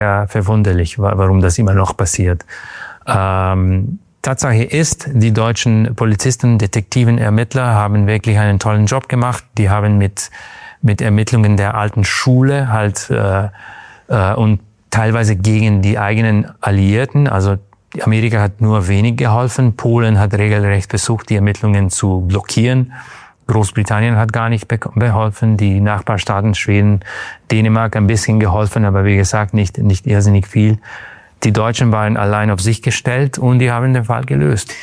verwunderlich, warum das immer noch passiert. Tatsache ist, die deutschen Polizisten, Detektiven, Ermittler haben wirklich einen tollen Job gemacht. Die haben mit Ermittlungen der alten Schule und teilweise gegen die eigenen Alliierten, also Amerika hat nur wenig geholfen, Polen hat regelrecht versucht, die Ermittlungen zu blockieren. Großbritannien hat gar nicht beholfen, die Nachbarstaaten Schweden, Dänemark ein bisschen geholfen, aber wie gesagt, nicht irrsinnig viel. Die Deutschen waren allein auf sich gestellt und die haben den Fall gelöst.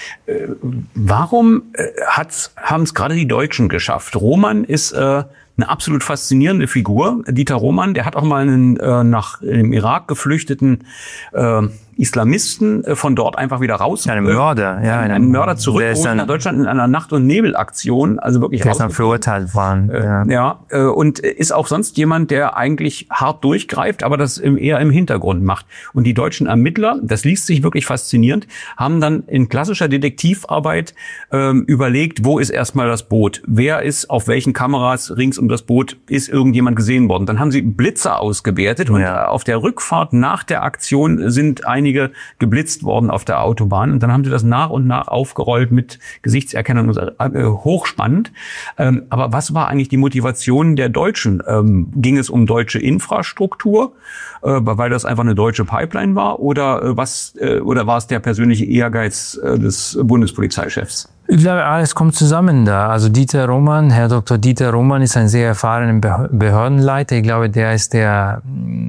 Warum haben es gerade die Deutschen geschafft? Roman ist eine absolut faszinierende Figur. Dieter Roman, der hat auch mal einen nach im Irak geflüchteten Islamisten von dort einfach wieder raus. Ein Mörder, einen Mörder zurückgeholt nach Deutschland in einer Nacht- und Nebelaktion, also wirklich der dann verurteilt waren. Und ist auch sonst jemand, der eigentlich hart durchgreift, aber das eher im Hintergrund macht. Und die deutschen Ermittler, das liest sich wirklich faszinierend, haben dann in klassischer Detektivarbeit überlegt, wo ist erstmal das Boot? Wer ist auf welchen Kameras rings um das Boot ist irgendjemand gesehen worden? Dann haben sie Blitzer ausgewertet und auf der Rückfahrt nach der Aktion sind einige geblitzt worden auf der Autobahn. Und dann haben sie das nach und nach aufgerollt mit Gesichtserkennung. Hochspannend. Aber was war eigentlich die Motivation der Deutschen? Ging es um deutsche Infrastruktur, weil das einfach eine deutsche Pipeline war? Oder war es der persönliche Ehrgeiz des Bundespolizeichefs? Ich glaube, alles kommt zusammen da. Also Herr Dr. Dieter Roman ist ein sehr erfahrener Behördenleiter. Ich glaube, der ist der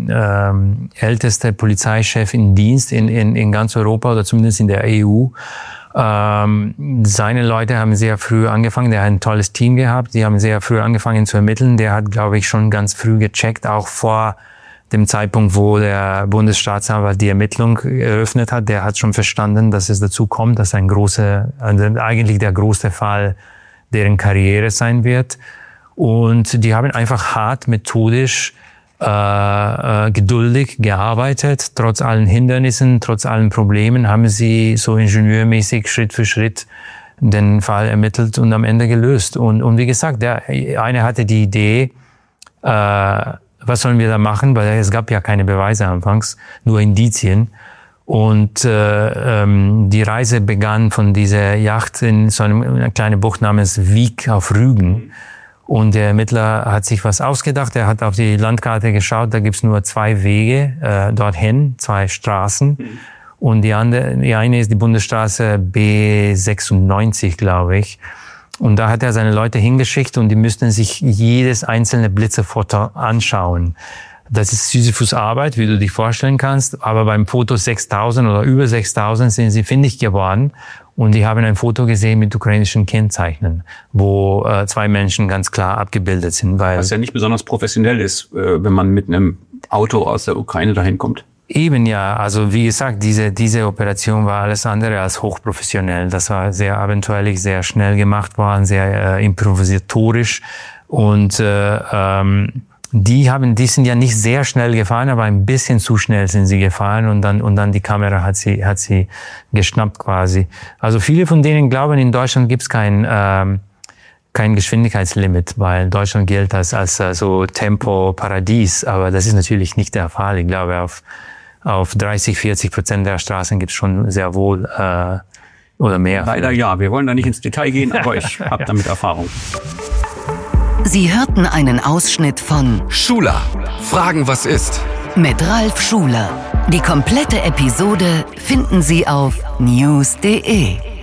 älteste Polizeichef in Dienst in ganz Europa oder zumindest in der EU. Seine Leute haben sehr früh angefangen. Der hat ein tolles Team gehabt. Die haben sehr früh angefangen zu ermitteln. Der hat, glaube ich, schon ganz früh gecheckt, auch vor dem Zeitpunkt, wo der Bundesstaatsanwalt die Ermittlung eröffnet hat. Der hat schon verstanden, dass es dazu kommt, dass eigentlich der große Fall deren Karriere sein wird. Und die haben einfach hart, methodisch, geduldig gearbeitet. Trotz allen Hindernissen, trotz allen Problemen haben sie so ingenieurmäßig Schritt für Schritt den Fall ermittelt und am Ende gelöst. Und wie gesagt, der eine hatte die Idee, was sollen wir da machen? Weil es gab ja keine Beweise anfangs, nur Indizien. Und die Reise begann von dieser Yacht in so einer kleinen Bucht namens Wiek auf Rügen. Und der Ermittler hat sich was ausgedacht. Er hat auf die Landkarte geschaut, da gibt's nur 2 Wege dorthin, 2 Straßen. Und die eine ist die Bundesstraße B96, glaube ich. Und da hat er seine Leute hingeschickt und die müssten sich jedes einzelne Blitzerfoto anschauen. Das ist Sisyphus-Arbeit, wie du dich vorstellen kannst. Aber beim Foto 6.000 oder über 6.000 sind sie findig geworden. Und die haben ein Foto gesehen mit ukrainischen Kennzeichen, wo 2 Menschen ganz klar abgebildet sind. Was ja nicht besonders professionell ist, wenn man mit einem Auto aus der Ukraine dahin kommt. Eben ja, also wie gesagt, diese Operation war alles andere als hochprofessionell. Das war sehr abenteuerlich, sehr schnell gemacht worden, sehr improvisatorisch und die sind ja nicht sehr schnell gefahren, aber ein bisschen zu schnell sind sie gefahren und dann die Kamera hat sie geschnappt quasi. Also viele von denen glauben, in Deutschland gibt's kein Geschwindigkeitslimit, weil Deutschland gilt als so Tempo-Paradies, aber das ist natürlich nicht der Fall. Ich glaube, auf 30-40% der Straßen gibt es schon sehr wohl oder mehr. Leider ja, wir wollen da nicht ins Detail gehen, aber ich habe damit Erfahrung. Sie hörten einen Ausschnitt von Schuler, Fragen, was ist? Mit Ralf Schuler. Die komplette Episode finden Sie auf news.de.